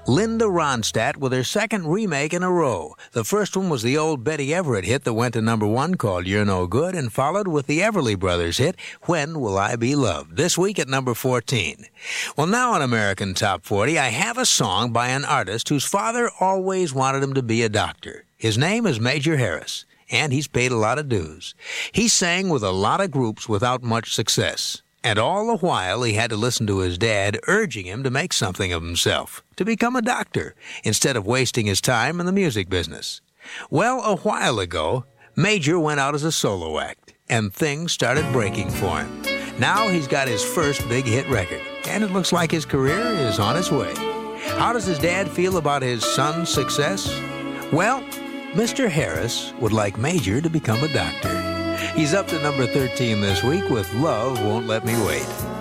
Linda Ronstadt with her second remake in a row. The first one was the old Betty Everett hit that went to number 1 called You're No Good, and followed with the Everly Brothers hit, When Will I Be Loved, this week at number 14. Well, now on American Top 40, I have a song by an artist whose father always wanted him to be a doctor. His name is Major Harris, and he's paid a lot of dues. He sang with a lot of groups without much success. And all the while, he had to listen to his dad urging him to make something of himself, to become a doctor, instead of wasting his time in the music business. Well, a while ago, Major went out as a solo act, and things started breaking for him. Now he's got his first big hit record, and it looks like his career is on its way. How does his dad feel about his son's success? Well, Mr. Harris would like Major to become a doctor. He's up to number 13 this week with Love Won't Let Me Wait.